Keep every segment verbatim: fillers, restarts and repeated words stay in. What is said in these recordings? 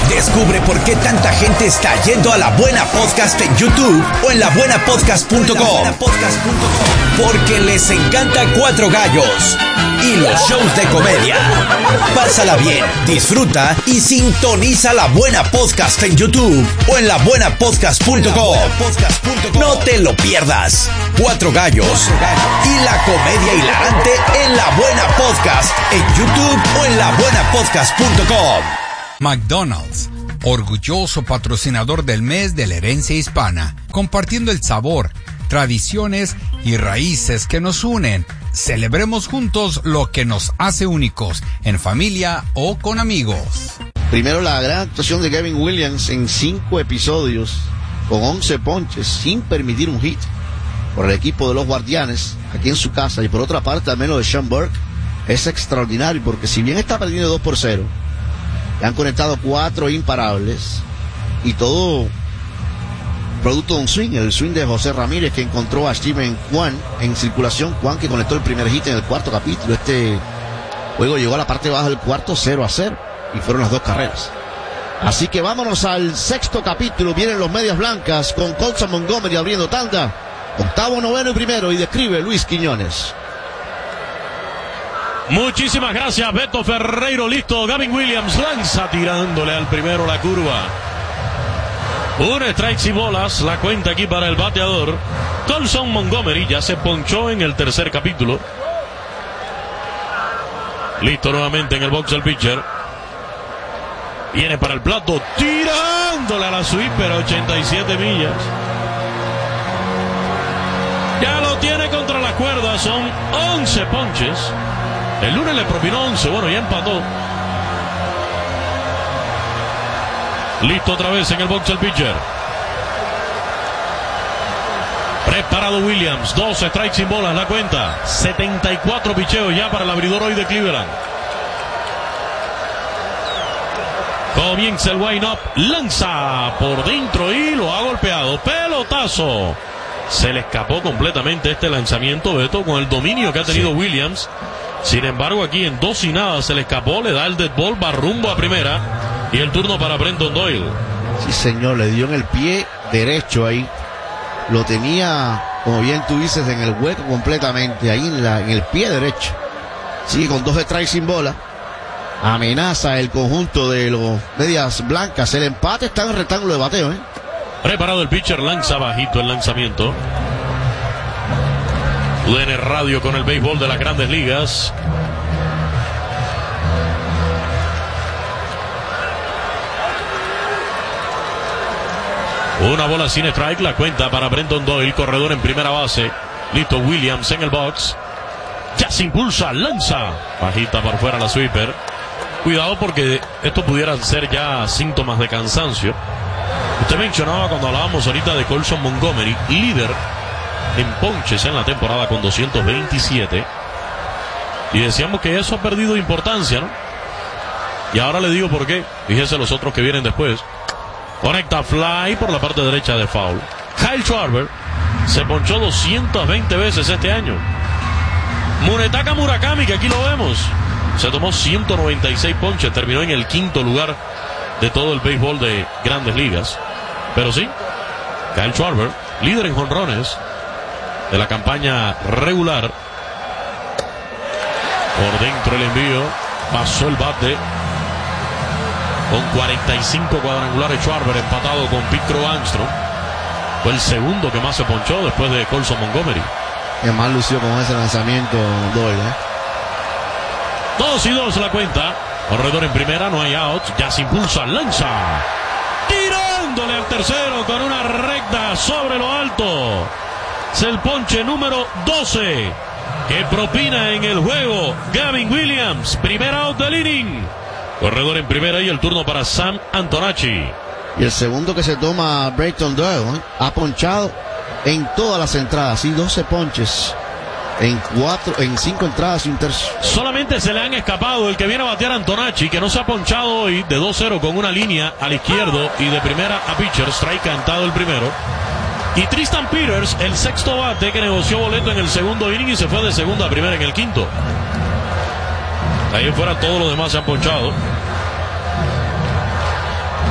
Descubre por qué tanta gente está yendo a La Buena Podcast en YouTube o en la buena podcast punto com. Porque les encanta Cuatro Gallos y los shows de comedia. Pásala bien, disfruta y sintoniza La Buena Podcast en YouTube o en la buena podcast punto com. No te lo pierdas. Cuatro Gallos y la comedia hilarante en La Buena Podcast en YouTube o en la buena podcast punto com. McDonald's, orgulloso patrocinador del mes de la herencia hispana, compartiendo el sabor, tradiciones y raíces que nos unen. Celebremos juntos lo que nos hace únicos, en familia o con amigos. Primero, la gran actuación de Gavin Williams en cinco episodios, con once ponches, sin permitir un hit, por el equipo de los Guardianes, aquí en su casa. Y por otra parte, al menos de Sean Burke, es extraordinario, porque si bien está perdiendo dos por cero, le han conectado cuatro imparables, y todo producto de un swing, el swing de José Ramírez, que encontró a Steven Kwan en circulación. Kwan, que conectó el primer hit en el cuarto capítulo. Este juego llegó a la parte baja del cuarto, cero a cero, y fueron las dos carreras. Así que vámonos al sexto capítulo. Vienen los Medias Blancas con Colson Montgomery abriendo tanda. Octavo, noveno y primero, y describe Luis Quiñones. Muchísimas gracias, Beto Ferreiro. Listo, Gavin Williams lanza tirándole al primero la curva. Un strikes y bolas, la cuenta aquí para el bateador. Colson Montgomery ya se ponchó en el tercer capítulo. Listo nuevamente en el box el pitcher. Viene para el plato, tirándole a la sweeper a ochenta y siete millas. Ya lo tiene contra la cuerda, son once ponches. El lunes le propinó once, bueno, ya empató. Listo otra vez en el box el pitcher. Preparado Williams, dos strikes sin bolas, la cuenta. setenta y cuatro picheos ya para el abridor hoy de Cleveland. Comienza el wind-up, lanza por dentro y lo ha golpeado. Pelotazo. Se le escapó completamente este lanzamiento, Beto, con el dominio que ha tenido sí. Williams. Sin embargo, aquí en dos y nada se le escapó, le da el dead ball, va rumbo a primera. Y el turno para Brenton Doyle. Sí, señor, le dio en el pie derecho ahí. Lo tenía, como bien tú dices, en el hueco completamente, ahí en, la, en el pie derecho. Sigue con dos strikes sin bola. Amenaza el conjunto de los Medias Blancas. El empate está en el rectángulo de bateo, ¿eh? Preparado el pitcher, lanza bajito el lanzamiento. U D N Radio con el béisbol de las Grandes Ligas. Una bola sin strike, la cuenta para Brenton Doyle, corredor en primera base. Listo Williams en el box. Ya se impulsa, lanza. Bajita por fuera la sweeper. Cuidado porque esto pudieran ser ya síntomas de cansancio. Usted mencionaba cuando hablábamos ahorita de Colson Montgomery, líder en ponches en la temporada con doscientos veintisiete. Y decíamos que eso ha perdido importancia, ¿no? Y ahora le digo por qué. Fíjese los otros que vienen después. Conecta fly por la parte derecha de foul. Kyle Schwarber se ponchó doscientas veinte veces este año. Munetaka Murakami, que aquí lo vemos, se tomó ciento noventa y seis ponches. Terminó en el quinto lugar de todo el béisbol de Grandes Ligas. Pero sí, Kyle Schwarber, líder en jonrones de la campaña regular. Por dentro el envío, pasó el bate con cuarenta y cinco cuadrangulares. Schwarber empatado con Pete Crow Armstrong. Fue el segundo que más se ponchó después de Colson Montgomery. Que más lució con ese lanzamiento Doyle, ¿eh? Dos y dos la cuenta. Corredor en primera, no hay out. Ya se impulsa, lanza. Tirándole al tercero con una recta sobre lo alto. Es el ponche número doce que propina en el juego Gavin Williams. Primer out del inning. Corredor en primera y el turno para Sam Antonacci. Y el segundo que se toma Brenton Doyle, ¿eh? Ha ponchado en todas las entradas, y doce ponches en cuatro, en cinco entradas y un tercio. Solamente se le han escapado el que viene a batear Antonacci, que no se ha ponchado hoy, de dos cero con una línea al izquierdo y de primera a pitcher, strike cantado el primero. Y Tristan Peters, el sexto bate, que negoció boleto en el segundo inning y se fue de segunda a primera en el quinto. Ahí en fuera todos los demás se han ponchado.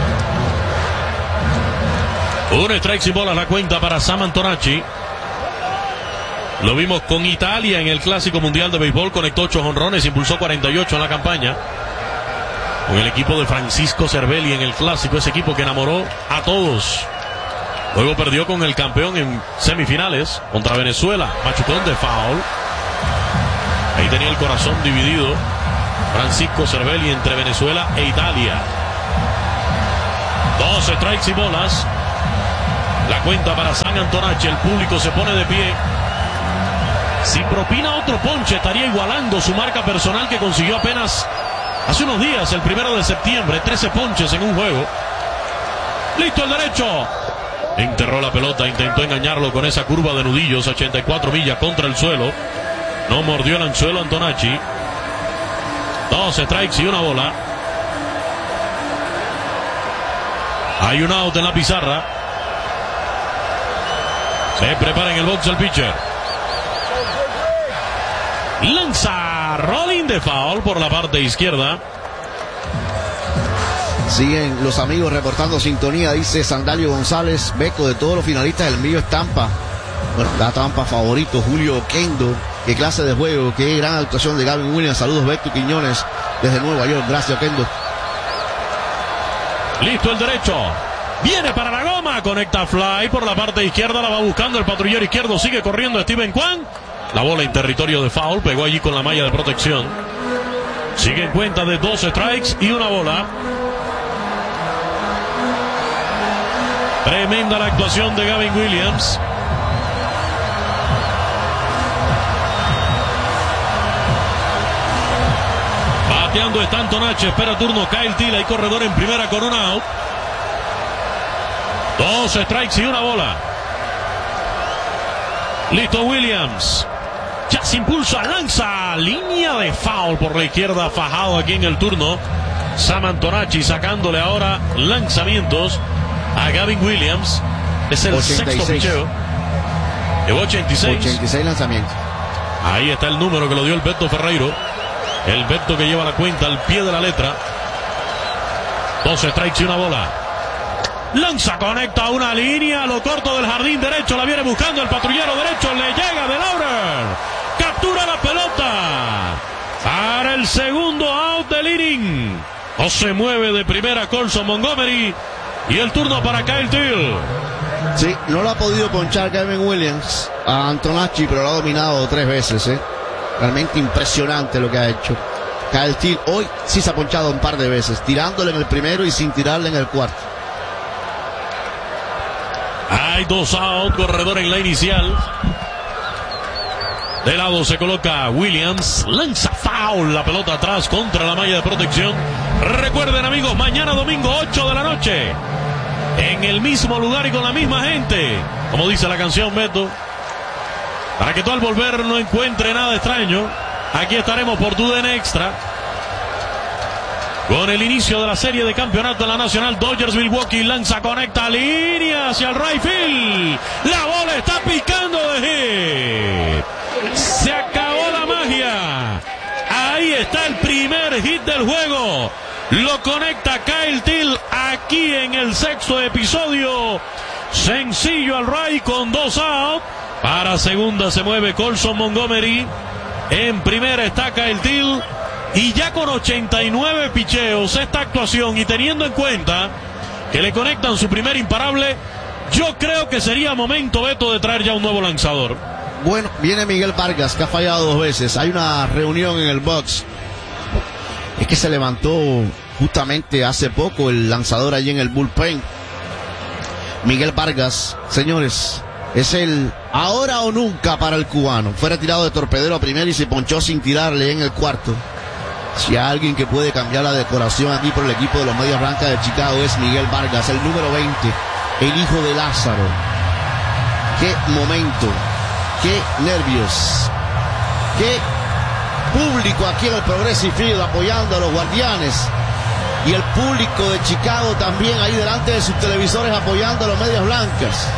Un strike sin bolas la cuenta para Sam Antonacci. Lo vimos con Italia en el Clásico Mundial de Béisbol. Conectó ocho jonrones, impulsó cuarenta y ocho en la campaña. Con el equipo de Francisco Cervelli en el Clásico, ese equipo que enamoró a todos. Luego perdió con el campeón en semifinales contra Venezuela. Machucón de foul. Ahí tenía el corazón dividido Francisco Cervelli entre Venezuela e Italia. Dos strikes y bolas. La cuenta para Sam Antonacci. El público se pone de pie. Si propina otro ponche, estaría igualando su marca personal que consiguió apenas hace unos días, el primero de septiembre. trece ponches en un juego. Listo el derecho. Enterró la pelota, intentó engañarlo con esa curva de nudillos, ochenta y cuatro millas contra el suelo. No mordió el anzuelo Antonacci. Dos strikes y una bola. Hay un out en la pizarra. Se prepara en el box el pitcher. Lanza rolling de foul por la parte izquierda. Siguen los amigos reportando sintonía. Dice Sandalio González: Beco, de todos los finalistas, el mío es Tampa. Bueno, la Tampa favorito, Julio Oquendo. Qué clase de juego, qué gran actuación de Gavin Williams. Saludos, Beto Quiñones, desde Nueva York. Gracias, Oquendo. Listo el derecho. Viene para la goma. Conecta fly por la parte izquierda. La va buscando el patrullero izquierdo. Sigue corriendo Steven Kwan. La bola en territorio de foul. Pegó allí con la malla de protección. Sigue en cuenta de dos strikes y una bola. Tremenda la actuación de Gavin Williams. Bateando está Antonacci. Espera turno Kyle Till. Hay corredor en primera con un out. Dos strikes y una bola. Listo Williams. Ya se impulsa, lanza. Línea de foul por la izquierda. Fajado aquí en el turno Sam Antonacci, sacándole ahora lanzamientos a Gavin Williams. Es el ochenta y seis. Sexto picheo. Llevó ochenta y seis. ochenta y seis lanzamientos. Ahí está el número que lo dio el Beto Ferreiro. El Beto que lleva la cuenta al pie de la letra. Dos strikes y una bola. Lanza, conecta una línea a lo corto del jardín derecho. La viene buscando el patrullero derecho. Le llega de Laurer. Captura la pelota. Para el segundo out del inning. No se mueve de primera Colson Montgomery. Y el turno para Kyle Till. Sí, no lo ha podido ponchar Gavin Williams a Antonacci, pero lo ha dominado tres veces, ¿eh? Realmente impresionante lo que ha hecho. Kyle Till hoy sí se ha ponchado un par de veces, tirándole en el primero y sin tirarle en el cuarto. Hay dos out, corredor en la inicial. De lado se coloca Williams, lanza foul, la pelota atrás contra la malla de protección. Recuerden amigos, mañana domingo ocho de la noche, en el mismo lugar y con la misma gente, como dice la canción Beto, para que tú al volver no encuentre nada extraño. Aquí estaremos por tu D N Extra, con el inicio de la serie de campeonato en la Nacional. Dodgers Milwaukee, lanza, conecta, línea hacia el right field. La bola está picando de hit. Se acabó la magia. Ahí está el primer hit del juego. Lo conecta Kyle Till aquí en el sexto episodio. Sencillo al right con dos out. Para segunda se mueve Colson Montgomery. En primera está Kyle Till. Y ya con ochenta y nueve picheos esta actuación, y teniendo en cuenta que le conectan su primer imparable, yo creo que sería momento, Beto, de traer ya un nuevo lanzador. Bueno, viene Miguel Vargas, que ha fallado dos veces. Hay una reunión en el box. Es que se levantó justamente hace poco el lanzador allí en el bullpen. Miguel Vargas, señores, es el ahora o nunca para el cubano. Fue retirado de torpedero a primera y se ponchó sin tirarle en el cuarto. Si hay alguien que puede cambiar la decoración aquí por el equipo de los Medias Blancas de Chicago, es Miguel Vargas, el número veinte, el hijo de Lázaro. Qué momento, qué nervios, qué público aquí en el Progressive Field apoyando a los Guardianes, y el público de Chicago también ahí delante de sus televisores apoyando a los Medias Blancas.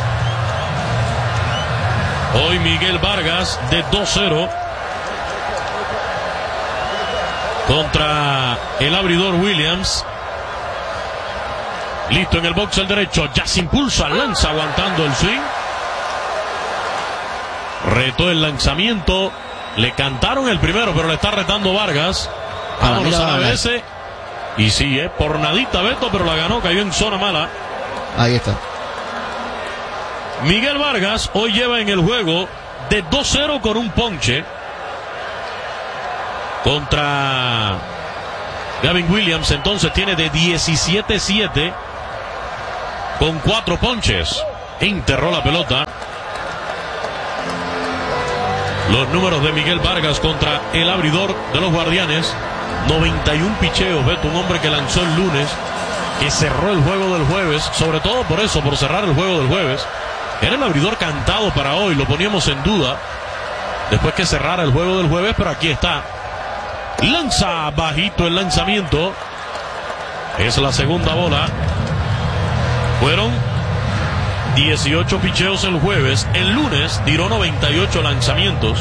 Hoy Miguel Vargas de dos cero contra el abridor Williams. Listo en el box el derecho. Ya se impulsa, lanza aguantando el swing. Retó el lanzamiento. Le cantaron el primero, pero le está retando Vargas. Vámonos a la B S. Y sigue, eh, por nadita Beto, pero la ganó, cayó en zona mala. Ahí está. Miguel Vargas hoy lleva en el juego de dos cero con un ponche contra Gavin Williams. Entonces tiene de diecisiete siete con cuatro ponches. Enterró la pelota. Los números de Miguel Vargas contra el abridor de los Guardianes: noventa y uno picheos, Beto, un hombre que lanzó el lunes, que cerró el juego del jueves, sobre todo por eso, por cerrar el juego del jueves. Era el abridor cantado para hoy, lo poníamos en duda después que cerrara el juego del jueves, pero aquí está. Lanza bajito el lanzamiento. Es la segunda bola. Fueron dieciocho picheos el jueves. El lunes tiró noventa y ocho lanzamientos.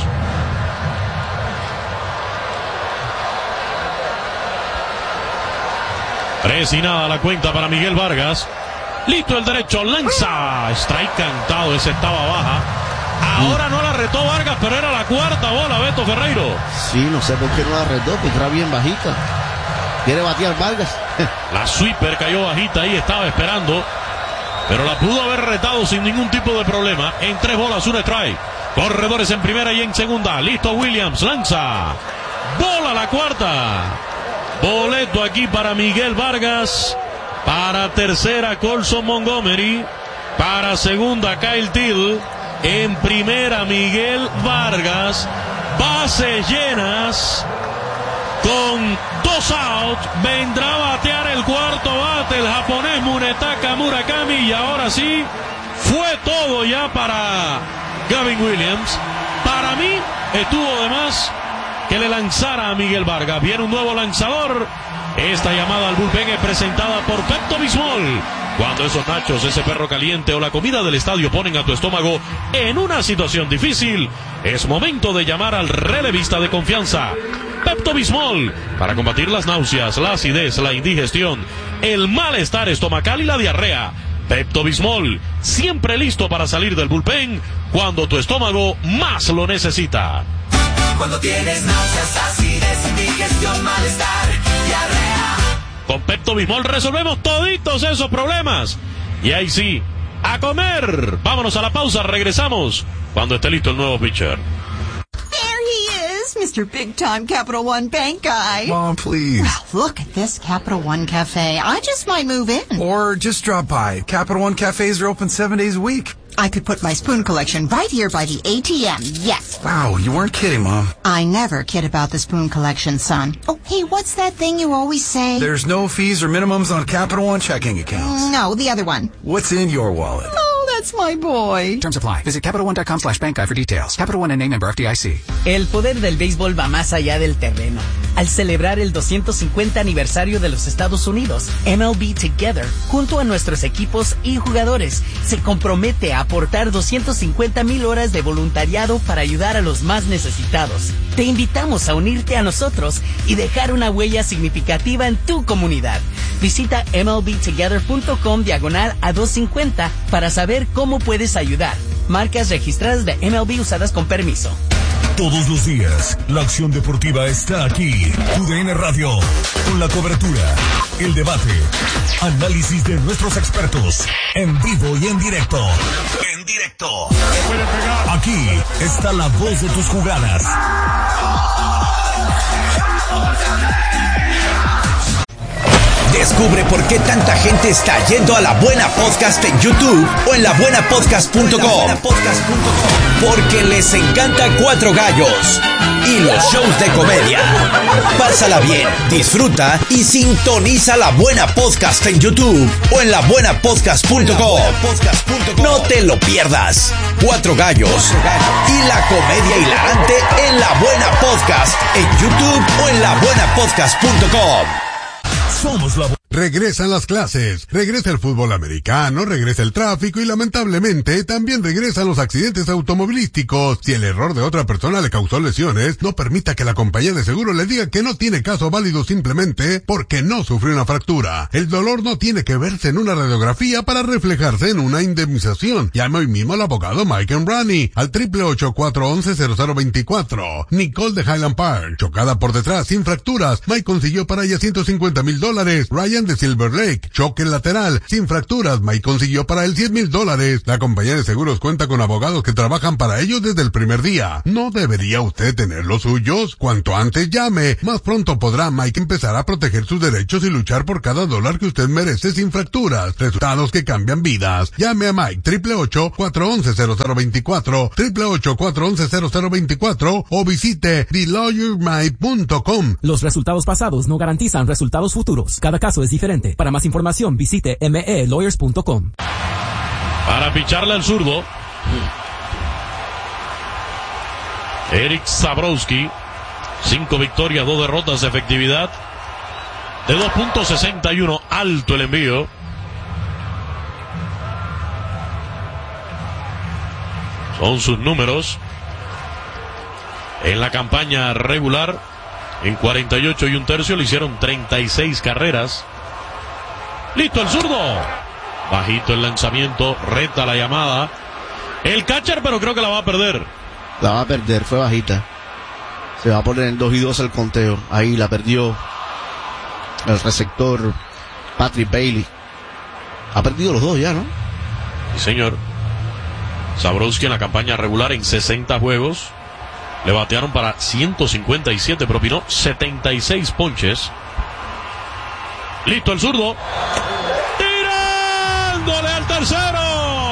Tres y nada la cuenta para Miguel Vargas. Listo el derecho, lanza. Strike cantado, ese estaba baja. Ahora no la retó Vargas, pero era la cuarta bola, Beto Ferreiro. Sí, no sé por qué no la retó, porque era bien bajita. Quiere batear Vargas. La sweeper cayó bajita, ahí estaba esperando, pero la pudo haber retado sin ningún tipo de problema. En tres bolas, un strike. Corredores en primera y en segunda. Listo Williams, lanza. Bola la cuarta. Boleto aquí para Miguel Vargas. Para tercera, Colson Montgomery. Para segunda, Kyle Till. En primera, Miguel Vargas. Bases llenas. Con dos outs. Vendrá a batear el cuarto bate el japonés Munetaka Murakami. Y ahora sí, fue todo ya para Gavin Williams. Para mí, estuvo de más que le lanzara a Miguel Vargas. Viene un nuevo lanzador. Esta llamada al bullpen es presentada por Pepto Bismol. Cuando esos nachos, ese perro caliente o la comida del estadio ponen a tu estómago en una situación difícil, es momento de llamar al relevista de confianza, Pepto Bismol, para combatir las náuseas, la acidez, la indigestión, el malestar estomacal y la diarrea. Pepto Bismol, siempre listo para salir del bullpen cuando tu estómago más lo necesita. Cuando tienes náuseas, acidez, indigestión, malestar, diarrea. Con Pepto Bismol resolvemos toditos esos problemas. Y ahí sí, a comer. Vámonos a la pausa, regresamos cuando esté listo el nuevo pitcher. There he is, Mister Big Time Capital One Bank Guy. Mom, please. Well, look at this Capital One Cafe. I just might move in. Or just drop by. Capital One cafes are open seven days a week. I could put my spoon collection right here by the A T M, yes. Wow, you weren't kidding, Mom. I never kid about the spoon collection, son. Oh, hey, what's that thing you always say? There's no fees or minimums on Capital One checking accounts. No, the other one. What's in your wallet? Oh, that's my boy. Terms apply. Visit CapitalOne.com slash bank guy for details. Capital One N A member F D I C. El poder del béisbol va más allá del terreno. Al celebrar el doscientos cincuenta aniversario de los Estados Unidos, M L B Together, junto a nuestros equipos y jugadores, se compromete a aportar doscientas cincuenta mil horas de voluntariado para ayudar a los más necesitados. Te invitamos a unirte a nosotros y dejar una huella significativa en tu comunidad. Visita mlbtogether.com diagonal a doscientos cincuenta para saber cómo puedes ayudar. Marcas registradas de M L B usadas con permiso. Todos los días, la acción deportiva está aquí. U D N Radio, con la cobertura, el debate, análisis de nuestros expertos, en vivo y en directo. En directo. Aquí está la voz de tus jugadas. Descubre por qué tanta gente está yendo a La Buena Podcast en YouTube o en la buena podcast punto com. Porque les encanta Cuatro Gallos y los shows de comedia. Pásala bien, disfruta y sintoniza La Buena Podcast en YouTube o en la buena podcast punto com. No te lo pierdas. Cuatro Gallos y la comedia hilarante en La Buena Podcast en YouTube o en la buena podcast punto com. Somos la Regresan las clases, regresa el fútbol americano, regresa el tráfico y lamentablemente también regresan los accidentes automovilísticos. Si el error de otra persona le causó lesiones, no permita que la compañía de seguro le diga que no tiene caso válido simplemente porque no sufrió una fractura. El dolor no tiene que verse en una radiografía para reflejarse en una indemnización. Llame hoy mismo al abogado Mike Embrani al triple ocho, cuatro once, cero cero veinticuatro. Nicole de Highland Park, chocada por detrás sin fracturas. Mike consiguió para ella ciento cincuenta mil dólares. Ryan de Silver Lake, choque lateral sin fracturas. Mike consiguió para él cien mil dólares. La compañía de seguros cuenta con abogados que trabajan para ellos desde el primer día. ¿No debería usted tener los suyos? Cuanto antes llame, más pronto podrá Mike empezar a proteger sus derechos y luchar por cada dólar que usted merece sin fracturas. Resultados que cambian vidas. Llame a Mike triple ocho, cuatro once, cero cero veinticuatro, triple ocho, cuatro once, cero cero veinticuatro o visite the lawyer mike punto com. Los resultados pasados no garantizan resultados futuros. Cada caso es diferente. Para más información visite m e lawyers punto com. Para picharle al zurdo, Eric Zabrowski, cinco victorias, dos derrotas, efectividad de dos punto sesenta y uno, alto el envío. Son sus números en la campaña regular. En cuarenta y ocho y un tercio le hicieron treinta y seis carreras. Listo el zurdo. Bajito el lanzamiento, reta la llamada. El catcher, pero creo que la va a perder. La va a perder, fue bajita. Se va a poner en dos y dos el conteo. Ahí la perdió el receptor Patrick Bailey. Ha perdido los dos ya, ¿no? Sí, señor. Zabrowski en la campaña regular en sesenta juegos. Le batearon para ciento cincuenta y siete, propinó setenta y seis ponches. Listo el zurdo. Tirándole al tercero.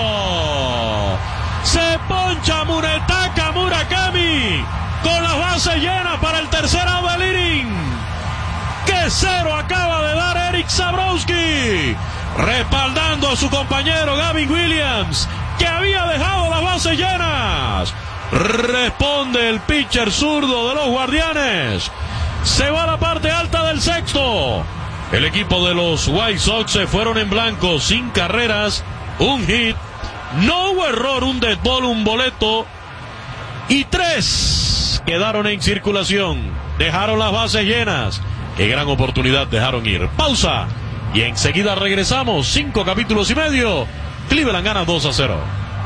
Se poncha Munetaka Murakami con las bases llenas para el tercer out del inning. ¡Qué cero acaba de dar Eric Zabrowski! Respaldando a su compañero Gavin Williams, que había dejado las bases llenas. Responde el pitcher zurdo de los Guardianes. Se va a la parte alta del sexto. El equipo de los White Sox se fueron en blanco, sin carreras, un hit, no hubo error, un dead ball, un boleto y tres quedaron en circulación. Dejaron las bases llenas. Qué gran oportunidad dejaron ir. Pausa y enseguida regresamos. Cinco capítulos y medio. Cleveland gana dos a cero.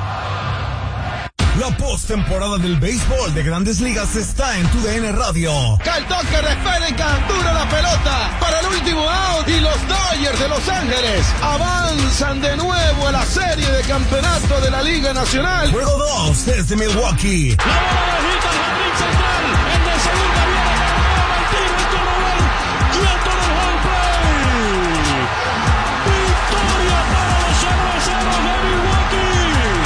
La postemporada del béisbol de Grandes Ligas está en tu D N Radio. Cartón que respeta y captura la pelota para el último out y los Dodgers de Los Ángeles avanzan de nuevo a la serie de campeonato de la Liga Nacional. Juego dos desde Milwaukee. La bola bajita al jardín central.